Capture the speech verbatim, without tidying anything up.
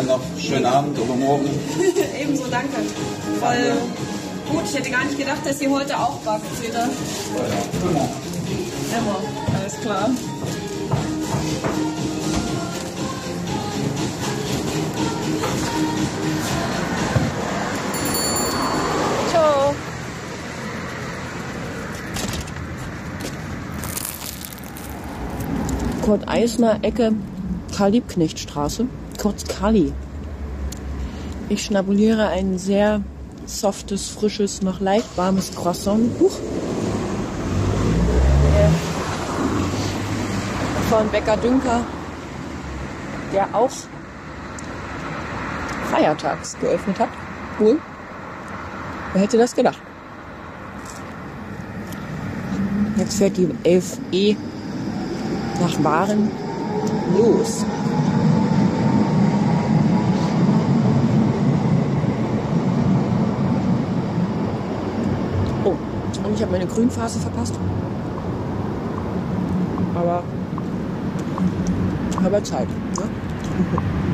dann noch schönen Abend oder morgen. Ebenso, danke. Voll gut, ich hätte gar nicht gedacht, dass ihr heute auch backt, seht ihr? Ja, immer. Immer, alles klar. Ciao. Kurt Eisner, Ecke Karl-Liebknecht-Straße, kurz Kali. Ich schnabuliere ein sehr softes, frisches, noch leicht warmes Croissant. Huch. Von Bäcker Dünker, der auch feiertags geöffnet hat. Cool. Wer hätte das gedacht? Jetzt fährt die elf E nach Waren los. Oh, und ich habe meine Grünphase verpasst. Aber, aber Zeit. Ne?